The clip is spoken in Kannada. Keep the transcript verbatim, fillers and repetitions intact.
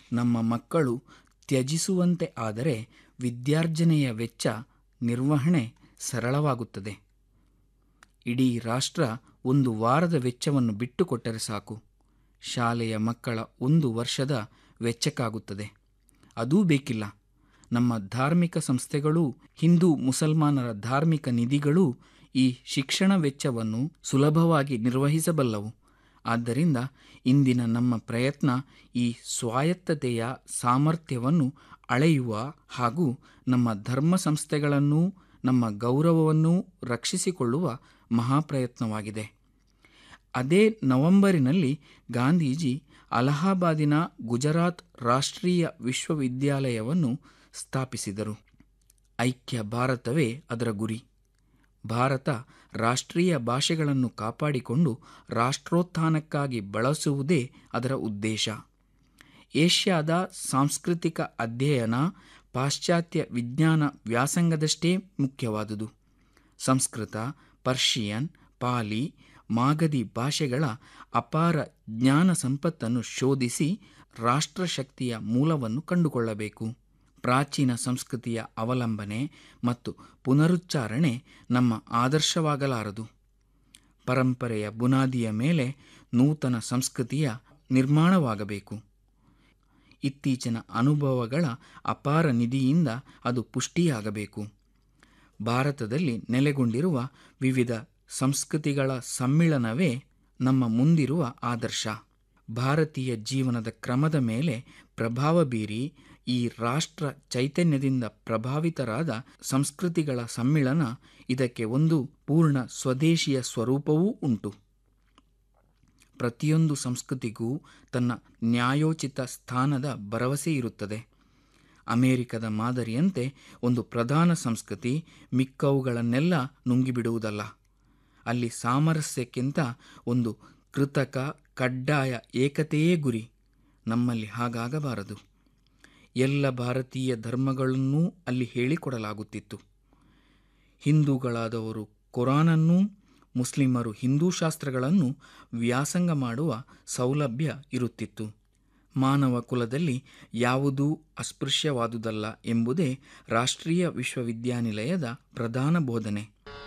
ನಮ್ಮ ಮಕ್ಕಳು ತ್ಯಜಿಸುವಂತೆ ಆದರೆ ವಿದ್ಯಾರ್ಜನೆಯ ವೆಚ್ಚ ನಿರ್ವಹಣೆ ಸರಳವಾಗುತ್ತದೆ. ಇಡೀ ರಾಷ್ಟ್ರ ಒಂದು ವಾರದ ವೆಚ್ಚವನ್ನು ಬಿಟ್ಟುಕೊಟ್ಟರೆ ಸಾಕು, ಶಾಲೆಯ ಮಕ್ಕಳ ಒಂದು ವರ್ಷದ ವೆಚ್ಚಕ್ಕಾಗುತ್ತದೆ. ಅದೂ ಬೇಕಿಲ್ಲ. ನಮ್ಮ ಧಾರ್ಮಿಕ ಸಂಸ್ಥೆಗಳೂ ಹಿಂದೂ ಮುಸಲ್ಮಾನರ ಧಾರ್ಮಿಕ ನಿಧಿಗಳೂ ಈ ಶಿಕ್ಷಣ ವೆಚ್ಚವನ್ನು ಸುಲಭವಾಗಿ ನಿರ್ವಹಿಸಬಲ್ಲವು. ಆದ್ದರಿಂದ ಇಂದಿನ ನಮ್ಮ ಪ್ರಯತ್ನ ಈ ಸ್ವಾಯತ್ತತೆಯ ಸಾಮರ್ಥ್ಯವನ್ನು ಅಳೆಯುವ ಹಾಗೂ ನಮ್ಮ ಧರ್ಮ ಸಂಸ್ಥೆಗಳನ್ನೂ ನಮ್ಮ ಗೌರವವನ್ನೂ ರಕ್ಷಿಸಿಕೊಳ್ಳುವ ಮಹಾಪ್ರಯತ್ನವಾಗಿದೆ. ಅದೇ ನವೆಂಬರಿನಲ್ಲಿ ಗಾಂಧೀಜಿ ಅಲಹಾಬಾದಿನ ಗುಜರಾತ್ ರಾಷ್ಟ್ರೀಯ ವಿಶ್ವವಿದ್ಯಾಲಯವನ್ನು ಸ್ಥಾಪಿಸಿದರು. ಐಕ್ಯ ಭಾರತವೇ ಅದರ ಗುರಿ. ಭಾರತ ರಾಷ್ಟ್ರೀಯ ಭಾಷೆಗಳನ್ನು ಕಾಪಾಡಿಕೊಂಡು ರಾಷ್ಟ್ರೋತ್ಥಾನಕ್ಕಾಗಿ ಬಳಸುವುದೇ ಅದರ ಉದ್ದೇಶ. ಏಷ್ಯಾದ ಸಾಂಸ್ಕೃತಿಕ ಅಧ್ಯಯನ ಪಾಶ್ಚಾತ್ಯ ವಿಜ್ಞಾನ ವ್ಯಾಸಂಗದಷ್ಟೇ ಮುಖ್ಯವಾದುದು. ಸಂಸ್ಕೃತ, ಪರ್ಷಿಯನ್, ಪಾಲಿ, ಮಾಗಧಿ ಭಾಷೆಗಳ ಅಪಾರ ಜ್ಞಾನ ಸಂಪತ್ತನ್ನು ಶೋಧಿಸಿ ರಾಷ್ಟ್ರಶಕ್ತಿಯ ಮೂಲವನ್ನು ಕಂಡುಕೊಳ್ಳಬೇಕು. ಪ್ರಾಚೀನ ಸಂಸ್ಕೃತಿಯ ಅವಲಂಬನೆ ಮತ್ತು ಪುನರುಚ್ಚಾರಣೆ ನಮ್ಮ ಆದರ್ಶವಾಗಲಾರದು. ಪರಂಪರೆಯ ಬುನಾದಿಯ ಮೇಲೆ ನೂತನ ಸಂಸ್ಕೃತಿಯ ನಿರ್ಮಾಣವಾಗಬೇಕು. ಇತ್ತೀಚಿನ ಅನುಭವಗಳ ಅಪಾರ ನಿಧಿಯಿಂದ ಅದು ಪುಷ್ಟಿಯಾಗಬೇಕು. ಭಾರತದಲ್ಲಿ ನೆಲೆಗೊಂಡಿರುವ ವಿವಿಧ ಸಂಸ್ಕೃತಿಗಳ ಸಮ್ಮಿಳನವೇ ನಮ್ಮ ಮುಂದಿರುವ ಆದರ್ಶ. ಭಾರತೀಯ ಜೀವನದ ಕ್ರಮದ ಮೇಲೆ ಪ್ರಭಾವ ಬೀರಿ ಈ ರಾಷ್ಟ್ರ ಚೈತನ್ಯದಿಂದ ಪ್ರಭಾವಿತರಾದ ಸಂಸ್ಕೃತಿಗಳ ಸಮ್ಮಿಳನ. ಇದಕ್ಕೆ ಒಂದು ಪೂರ್ಣ ಸ್ವದೇಶಿಯ ಸ್ವರೂಪವೂ ಉಂಟು. ಪ್ರತಿಯೊಂದು ಸಂಸ್ಕೃತಿಗೂ ತನ್ನ ನ್ಯಾಯೋಚಿತ ಸ್ಥಾನದ ಭರವಸೆ ಇರುತ್ತದೆ. ಅಮೆರಿಕದ ಮಾದರಿಯಂತೆ ಒಂದು ಪ್ರಧಾನ ಸಂಸ್ಕೃತಿ ಮಿಕ್ಕವುಗಳನ್ನೆಲ್ಲ ನುಂಗಿಬಿಡುವುದಲ್ಲ. ಅಲ್ಲಿ ಸಾಮರಸ್ಯಕ್ಕಿಂತ ಒಂದು ಕೃತಕ ಕಡ್ಡಾಯ ಏಕತೆಯೇ ಗುರಿ. ನಮ್ಮಲ್ಲಿ ಹಾಗಾಗಬಾರದು. ಎಲ್ಲ ಭಾರತೀಯ ಧರ್ಮಗಳನ್ನೂ ಅಲ್ಲಿ ಹೇಳಿಕೊಡಲಾಗುತ್ತಿತ್ತು. ಹಿಂದೂಗಳಾದವರು ಕುರಾನನ್ನೂ, ಮುಸ್ಲಿಮರು ಹಿಂದೂ ಶಾಸ್ತ್ರಗಳನ್ನು ವ್ಯಾಸಂಗ ಮಾಡುವ ಸೌಲಭ್ಯ ಇರುತ್ತಿತ್ತು. ಮಾನವ ಕುಲದಲ್ಲಿ ಯಾವುದೂ ಅಸ್ಪೃಶ್ಯವಾದುದಲ್ಲ ಎಂಬುದೇ ರಾಷ್ಟ್ರೀಯ ವಿಶ್ವವಿದ್ಯಾನಿಲಯದ ಪ್ರಧಾನ ಬೋಧನೆ.